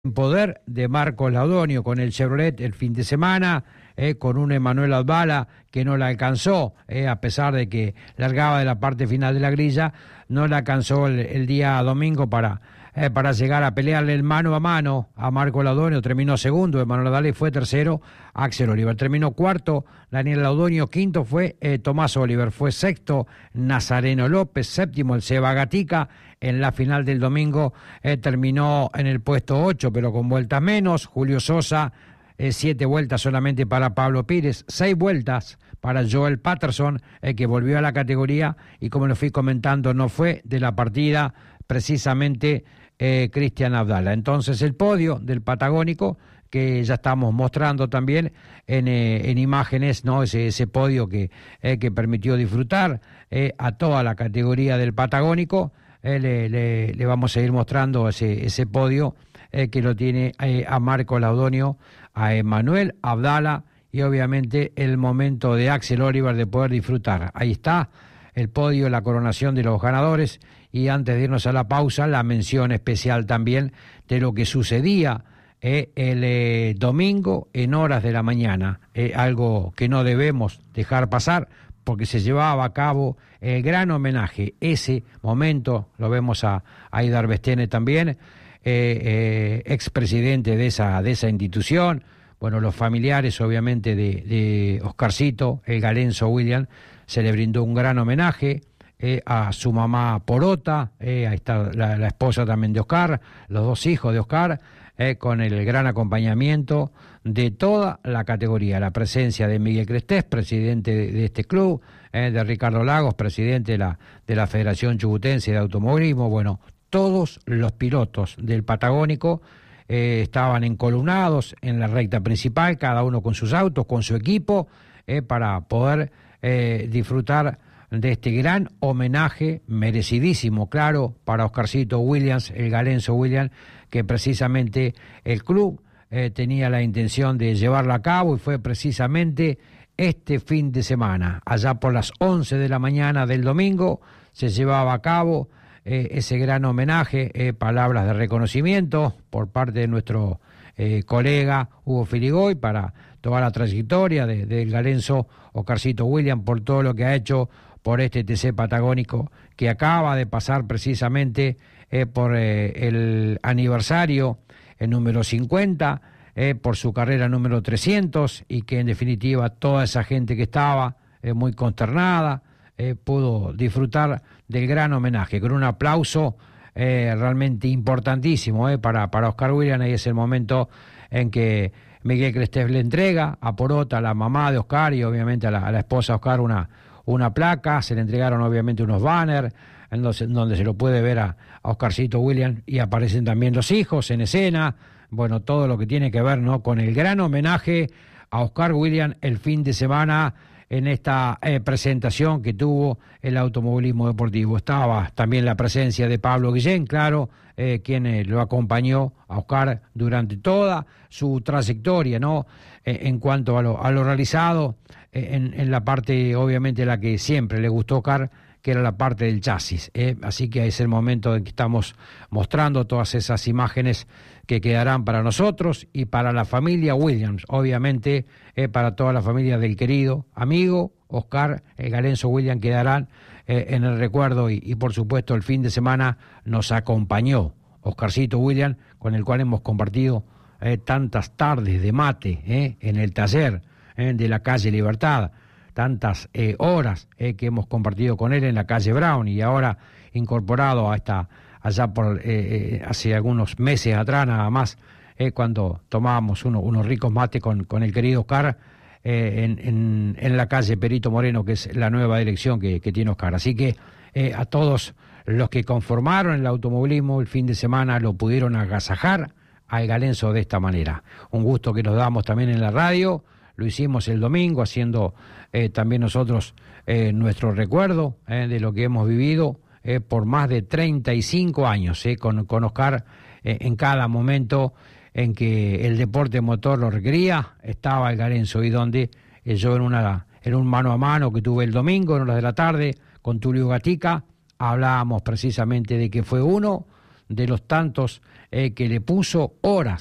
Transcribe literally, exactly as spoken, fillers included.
En poder de Marcos Laudonio con el Chevrolet el fin de semana, eh, con un Emanuel Abdala que no la alcanzó, eh, a pesar de que largaba de la parte final de la grilla, no la alcanzó el, el día domingo para, eh, para llegar a pelearle el mano a mano a Marcos Laudonio. Terminó segundo, Emanuel Abdala fue tercero, Axel Oliver terminó cuarto, Daniel Laudonio, quinto fue eh, Tomás Oliver, fue sexto Nazareno López, séptimo el Seba Gatica. En la final del domingo eh, terminó en el puesto ocho, pero con vueltas menos. Julio Sosa, eh, siete vueltas solamente para Pablo Pires, seis vueltas para Joel Patterson, eh, que volvió a la categoría y, como lo fui comentando, no fue de la partida precisamente eh, Cristian Abdala. Entonces el podio del Patagónico, que ya estamos mostrando también en, eh, en imágenes, ¿no? Ese, ese podio que, eh, que permitió disfrutar eh, a toda la categoría del Patagónico. Eh, le, le, le vamos a ir mostrando ese, ese podio eh, que lo tiene eh, a Marcos Laudonio, a Emanuel Abdala y obviamente el momento de Axel Oliver de poder disfrutar. Ahí está el podio, la coronación de los ganadores, y antes de irnos a la pausa, la mención especial también de lo que sucedía eh, el eh, domingo en horas de la mañana, eh, algo que no debemos dejar pasar, porque se llevaba a cabo el gran homenaje. Ese momento lo vemos a, a Idar Bestene también, eh, eh, expresidente de esa, de esa institución. Bueno, los familiares, obviamente, de, de Oscarcito, el Galenzo William, se le brindó un gran homenaje eh, a su mamá Porota, eh, ahí está la, la esposa también de Oscar, los dos hijos de Oscar, eh, con el gran acompañamiento de toda la categoría, la presencia de Miguel Crestés, presidente de, de este club, eh, de Ricardo Lagos, presidente de la, de la Federación Chubutense de Automovilismo. Bueno, todos los pilotos del Patagónico eh, estaban encolumnados en la recta principal, cada uno con sus autos, con su equipo, eh, para poder eh, disfrutar de este gran homenaje merecidísimo, claro, para Oscarcito Williams, el Galenzo Williams, que precisamente el club eh, tenía la intención de llevarlo a cabo, y fue precisamente este fin de semana, allá por las once de la mañana del domingo, se llevaba a cabo eh, ese gran homenaje, eh, palabras de reconocimiento por parte de nuestro eh, colega Hugo Filigoy para toda la trayectoria de, del Galenzo Oscarcito Williams, por todo lo que ha hecho por este T C Patagónico, que acaba de pasar precisamente eh, por eh, el aniversario el número cincuenta, eh, por su carrera número trescientos, y que en definitiva toda esa gente que estaba eh, muy consternada eh, pudo disfrutar del gran homenaje, con un aplauso eh, realmente importantísimo eh, para, para Oscar Williams. Ahí es el momento en que Miguel Crestés le entrega a Porota, a la mamá de Oscar, y obviamente a la, a la esposa de Oscar, una una placa, se le entregaron obviamente unos banners en donde, donde se lo puede ver a, a Oscarcito Williams, y aparecen también los hijos en escena. Bueno, todo lo que tiene que ver, ¿no?, con el gran homenaje a Oscar Williams el fin de semana en esta eh, presentación que tuvo el automovilismo deportivo. Estaba también la presencia de Pablo Guillén, claro, eh, quien eh, lo acompañó a Oscar durante toda su trayectoria, ¿no?, eh, en cuanto a lo, a lo realizado eh, en, en la parte, obviamente, la que siempre le gustó a Oscar, que era la parte del chasis. Eh. Así que es el momento en que estamos mostrando todas esas imágenes que quedarán para nosotros y para la familia Williams, obviamente, eh, para toda la familia del querido amigo Oscar, el Galenzo Williams, quedarán eh, en el recuerdo, y, y por supuesto el fin de semana nos acompañó Oscarcito Williams, con el cual hemos compartido eh, tantas tardes de mate eh, en el taller eh, de la calle Libertad, tantas eh, horas eh, que hemos compartido con él en la calle Brown, y ahora incorporado a esta, allá por eh, eh, hace algunos meses atrás nada más, eh, cuando tomábamos uno, unos ricos mates con, con el querido Oscar eh, en, en, en la calle Perito Moreno, que es la nueva dirección que, que tiene Oscar. Así que eh, a todos los que conformaron el automovilismo el fin de semana lo pudieron agasajar al Galenzo de esta manera. Un gusto que nos damos también en la radio. Lo hicimos el domingo, haciendo eh, también nosotros eh, nuestro recuerdo eh, de lo que hemos vivido eh, por más de treinta y cinco años, eh, con, con Oscar, eh, en cada momento en que el deporte motor lo requería, estaba el Galenzo, y donde eh, yo en, una, en un mano a mano que tuve el domingo, en horas de la tarde, con Tulio Gatica, hablábamos precisamente de que fue uno de los tantos eh, que le puso horas